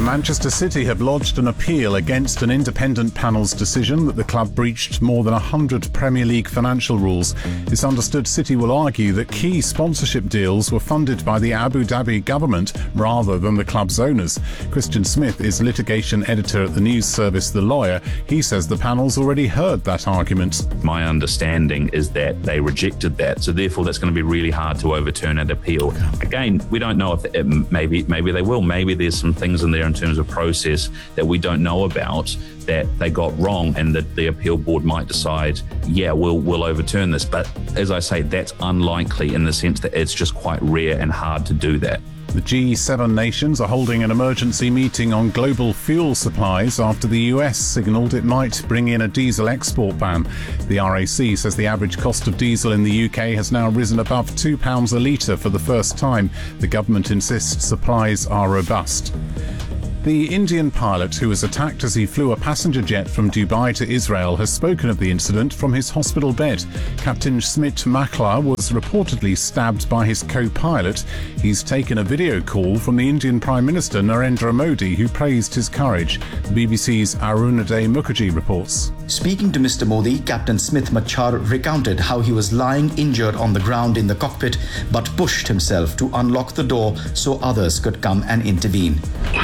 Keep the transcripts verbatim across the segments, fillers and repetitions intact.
Manchester City have lodged an appeal against an independent panel's decision that the club breached more than one hundred Premier League financial rules. It's understood City will argue that key sponsorship deals were funded by the Abu Dhabi government rather than the club's owners. Christian Smith is litigation editor at the news service The Lawyer. He says the panel's already heard that argument. My understanding is that they rejected that, so therefore that's going to be really hard to overturn an appeal. Again, we don't know if it, maybe maybe they will. Maybe there's some things in there in terms of process that we don't know about that they got wrong, and that the appeal board might decide, yeah, we'll we'll overturn this. But as I say, that's unlikely in the sense that it's just quite rare and hard to do that. The G seven nations are holding an emergency meeting on global fuel supplies after the U S signalled it might bring in a diesel export ban. The R A C says the average cost of diesel in the U K has now risen above two pounds a litre for the first time. The government insists supplies are robust. The Indian pilot who was attacked as he flew a passenger jet from Dubai to Israel has spoken of the incident from his hospital bed. Captain Smit Makla was reportedly stabbed by his co-pilot. He's taken a video call from the Indian Prime Minister Narendra Modi, who praised his courage. The B B C's Arunaday Mukherjee reports. Speaking to Mister Modi, Captain Smith Machar recounted how he was lying injured on the ground in the cockpit but pushed himself to unlock the door so others could come and intervene.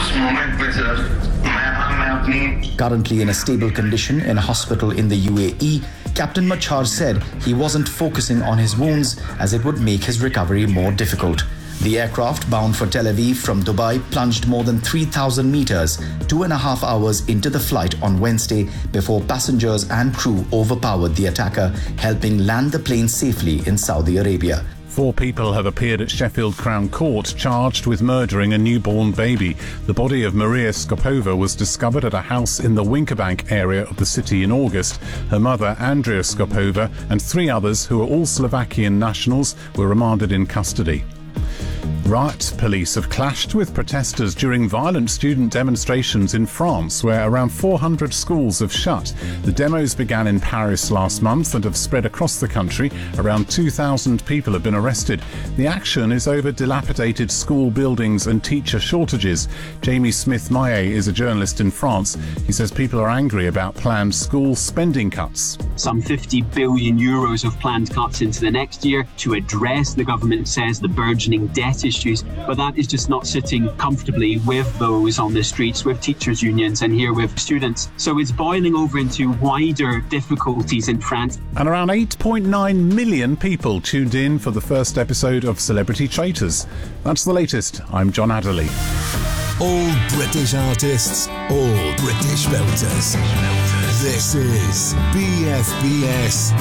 Currently in a stable condition in a hospital in the U A E, Captain Machar said he wasn't focusing on his wounds as it would make his recovery more difficult. The aircraft bound for Tel Aviv from Dubai plunged more than three thousand meters, two and a half hours into the flight on Wednesday before passengers and crew overpowered the attacker, helping land the plane safely in Saudi Arabia. Four people have appeared at Sheffield Crown Court charged with murdering a newborn baby. The body of Maria Skopova was discovered at a house in the Winkerbank area of the city in August. Her mother, Andrea Skopova, and three others, who are all Slovakian nationals, were remanded in custody. Riot police have clashed with protesters during violent student demonstrations in France, where around four hundred schools have shut. The demos began in Paris last month and have spread across the country. Around two thousand people have been arrested. The action is over dilapidated school buildings and teacher shortages. Jamie Smith-Maillet is a journalist in France. He says people are angry about planned school spending cuts. Some fifty billion euros of planned cuts into the next year to address, the government says, the burgeoning debt issues, but that is just not sitting comfortably with those on the streets, with teachers' unions and here with students. So it's boiling over into wider difficulties in France. And around eight point nine million people tuned in for the first episode of Celebrity Traitors. That's the latest. I'm John Adderley. All British artists, all British belters. This is B F B S